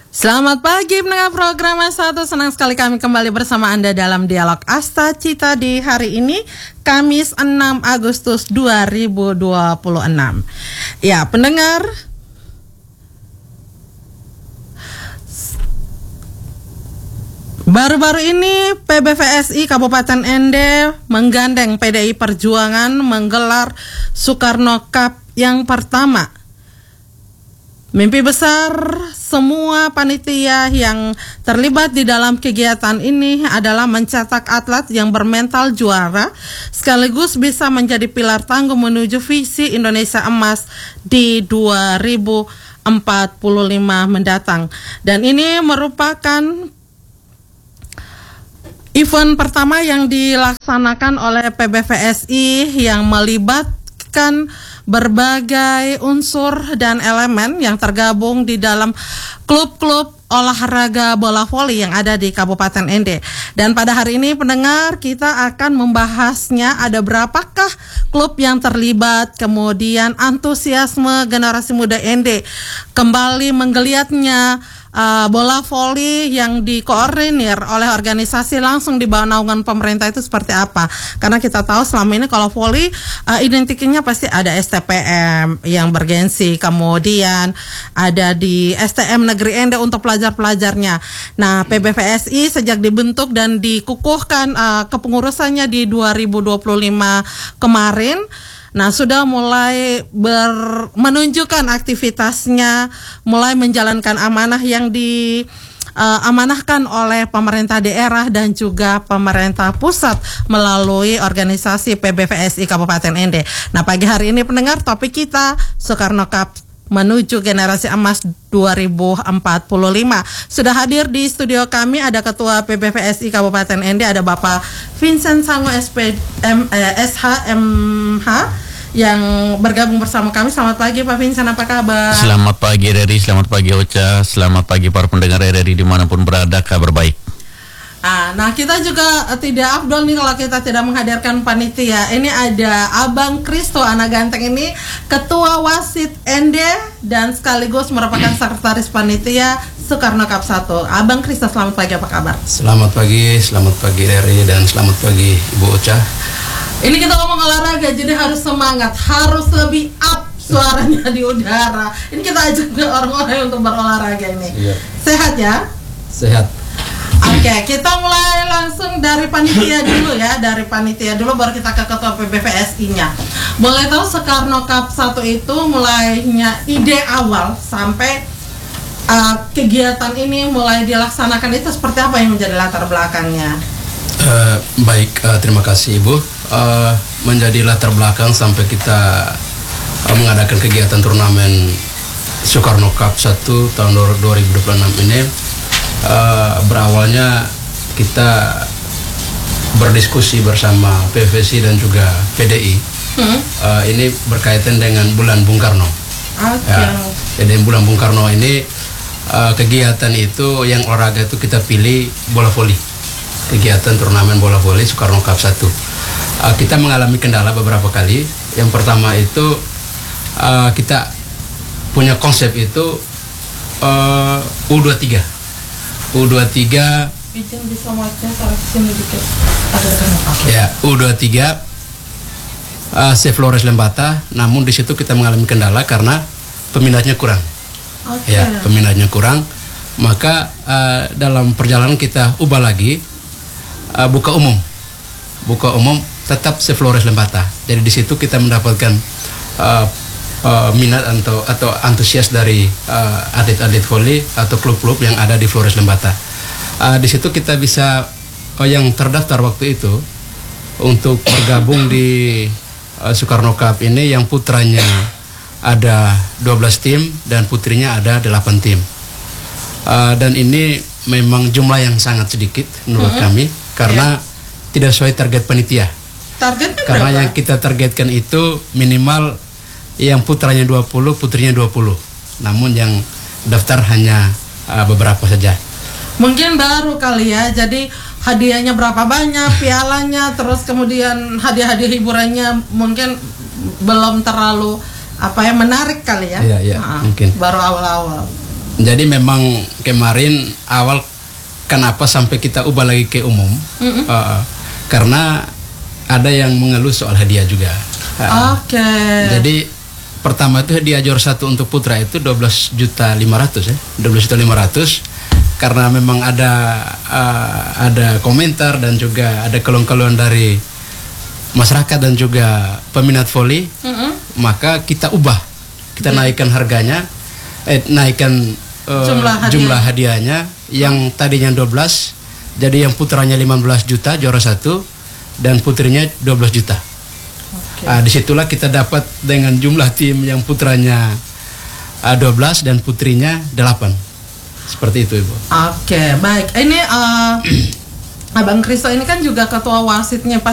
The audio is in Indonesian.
Selamat pagi pendengar program A1, senang sekali kami kembali bersama Anda dalam Dialog Asta Cita di hari ini, Kamis 6 Agustus 2026. Ya, pendengar, baru-baru ini PBVSI Kabupaten Ende menggandeng PDI Perjuangan menggelar Soekarno Cup yang pertama. Mimpi besar semua panitia yang terlibat di dalam kegiatan ini adalah mencetak atlet yang bermental juara sekaligus bisa menjadi pilar tangguh menuju visi Indonesia Emas di 2045 mendatang. Dan ini merupakan event pertama yang dilaksanakan oleh PBVSI yang melibatkan berbagai unsur dan elemen yang tergabung di dalam klub-klub olahraga bola voli yang ada di Kabupaten Ende. Dan pada hari ini pendengar, kita akan membahasnya, ada berapakah klub yang terlibat, kemudian antusiasme generasi muda Ende kembali menggeliatnya bola voli yang dikoordinir oleh organisasi langsung di bawah naungan pemerintah itu seperti apa. Karena kita tahu selama ini kalau voli identiknya pasti ada STPM yang bergensi, kemudian ada di STM Negeri Ende untuk pelajar-pelajarnya. Nah, PBVSI sejak dibentuk dan dikukuhkan kepengurusannya di 2025 kemarin, nah, sudah mulai menunjukkan aktivitasnya, mulai menjalankan amanah yang diamanahkan oleh pemerintah daerah dan juga pemerintah pusat melalui organisasi PBVSI Kabupaten Ende. Nah, pagi hari ini pendengar, topik kita Soekarno Cup menuju generasi emas 2045. Sudah hadir di studio kami ada Ketua PBVSI Kabupaten Ende, ada Bapak Vincent Sango SHMH yang bergabung bersama kami. Selamat pagi Pak Vincent, apa kabar? Selamat pagi Reri, selamat pagi Ocha, selamat pagi para pendengar Reri dimanapun berada, kabar baik. Nah, kita juga tidak afdol nih kalau kita tidak menghadirkan panitia. Ini ada Abang Kristo anak ganteng, ini Ketua Wasit Ende dan sekaligus merupakan sekretaris panitia Soekarno Cup 1. Abang Kristo, selamat pagi, apa kabar? Selamat pagi Reri dan selamat pagi Ibu Ocha. Ini kita ngomong olahraga, jadi harus semangat, harus lebih up suaranya di udara. Ini kita ajak orang-orang untuk berolahraga ini. Iya. Sehat ya? Sehat. Oke, kita mulai langsung dari panitia dulu ya. Dari panitia dulu baru kita ke Ketua PBVSI-nya. Boleh tahu Soekarno Cup 1 itu mulainya ide awal sampai kegiatan ini mulai dilaksanakan itu seperti apa yang menjadi latar belakangnya? Baik, terima kasih Ibu. Menjadi latar belakang sampai kita mengadakan kegiatan turnamen Soekarno Cup 1 tahun 2026 ini, berawalnya kita berdiskusi bersama PVC dan juga PDI. Ini berkaitan dengan bulan Bung Karno. Ya, jadi bulan Bung Karno ini kegiatan itu yang olahraga itu kita pilih bola voli. Kegiatan turnamen bola voli Soekarno Cup 1. Kita mengalami kendala beberapa kali. Yang pertama itu kita punya konsep itu U23. U23 ya, U23 Flores Lembata, namun di situ kita mengalami kendala karena peminatnya kurang. Ya, peminatnya kurang, maka dalam perjalanan kita ubah lagi, buka umum tetap Flores Lembata. Jadi di situ kita mendapatkan minat atau antusias dari atlet-atlet voli atau klub-klub yang ada di Flores Lembata. Di situ kita bisa yang terdaftar waktu itu untuk bergabung di Soekarno Cup ini, yang putranya ada 12 tim dan putrinya ada 8 tim. Dan ini memang jumlah yang sangat sedikit menurut kami karena tidak sesuai target panitia. Targetnya karena berapa? Yang kita targetkan itu minimal yang putranya 20, putrinya 20. Namun yang daftar hanya beberapa saja. Mungkin baru kali ya, jadi hadiahnya berapa banyak, pialanya, terus kemudian hadiah-hadiah hiburannya mungkin belum terlalu menarik kali ya. Iya, mungkin. Baru awal-awal. Jadi memang kemarin awal kenapa sampai kita ubah lagi ke umum? Karena ada yang mengeluh soal hadiah juga. Oke. Jadi pertama itu hadiah juara 1 untuk putra itu 12.500.000 ya. 12.500.000 karena memang ada komentar dan juga ada keluhan-keluhan dari masyarakat dan juga peminat voli. Maka kita ubah. Kita naikkan harganya, naikkan jumlah hadiahnya yang tadinya 12, jadi yang putranya 15 juta juara 1 dan putrinya 12 juta. Disitulah kita dapat dengan jumlah tim yang putranya 12 dan putrinya 8. Seperti itu, Ibu. Oke, baik. Ini Abang Kristo ini kan juga ketua wasitnya pas